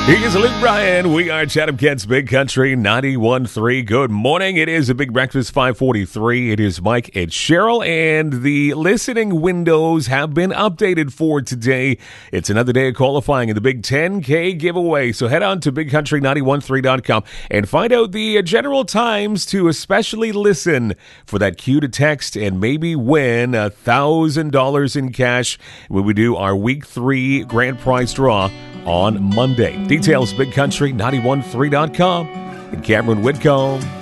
He is Luke Bryan. We are Chatham Kent's Big Country 91.3. Good morning. It is a big breakfast 5:43. It is Mike and Cheryl, and the listening windows have been updated for today. It's another day of qualifying in the big 10K giveaway. So head on to bigcountry913.com and find out the general times to especially listen for that cue to text and maybe win $1,000 in cash when we do our Week 3 grand prize draw on Monday. Details, bigcountry913.com. And Cameron Whitcomb.